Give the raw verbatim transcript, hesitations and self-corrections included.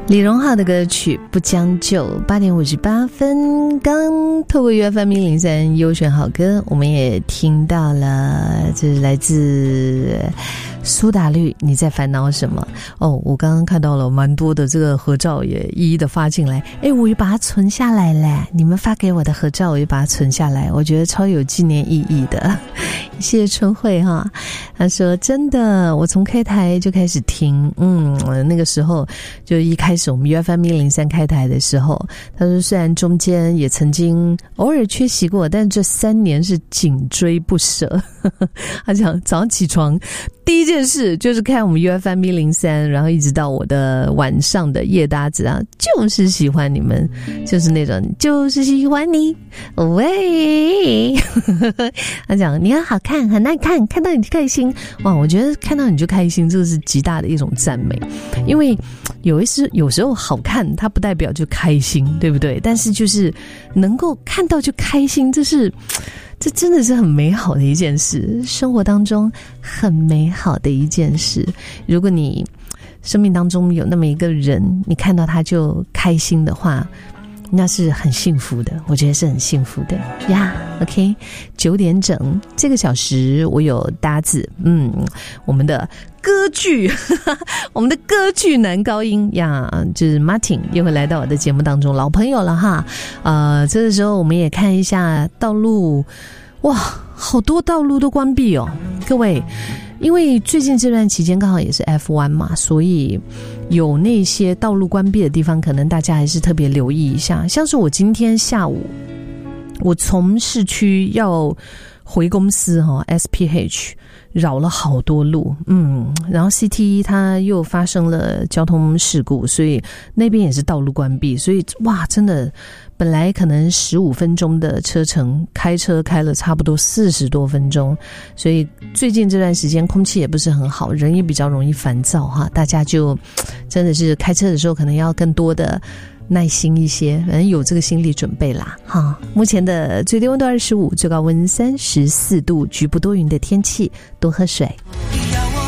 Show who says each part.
Speaker 1: 李荣浩的歌曲不将就，八点五十八分，刚透过 U F M 一零三优选好歌，我们也听到了，这是来自苏打绿，你在烦恼什么？哦，我刚刚看到了蛮多的这个合照，也一一的发进来，诶，我也把它存下来了，你们发给我的合照我也把它存下来，我觉得超有纪念意义的。谢谢春慧哈，他说真的，我从开台就开始听，嗯，那个时候就一开始我们 U F M 一零三开台的时候，他说虽然中间也曾经偶尔缺席过，但这三年是紧追不舍。他讲早上起床第一件事就是看我们 U F M 一零三，然后一直到我的晚上的夜搭子啊，就是喜欢你们，就是那种就是喜欢你喂。他讲你很好看，很难看，看到你开心，哇，我觉得看到你就开心，这个是极大的一种赞美。因为有一时有时候好看它不代表就开心，对不对？但是就是能够看到就开心，这是这真的是很美好的一件事，生活当中很美好的一件事。如果你生命当中有那么一个人，你看到他就开心的话，那是很幸福的，我觉得是很幸福的呀。Yeah, OK， 九点整这个小时我有搭子，嗯，我们的歌剧，我们的歌剧男高音呀，就是 Martin 又会来到我的节目当中，老朋友了哈。呃，这个时候我们也看一下道路，哇，好多道路都关闭哦，各位。因为最近这段期间刚好也是 F 一 嘛，所以有那些道路关闭的地方，可能大家还是特别留意一下。像是我今天下午，我从市区要回公司哈 S P H 绕了好多路，嗯，然后 C T 它又发生了交通事故，所以那边也是道路关闭，所以哇，真的本来可能十五分钟的车程，开车开了差不多四十多分钟，所以最近这段时间空气也不是很好，人也比较容易烦躁哈，大家就真的是开车的时候可能要更多的耐心一些，反正有这个心理准备啦哈。目前的最低温度二十五，最高温三十四度，局部多云的天气，多喝水。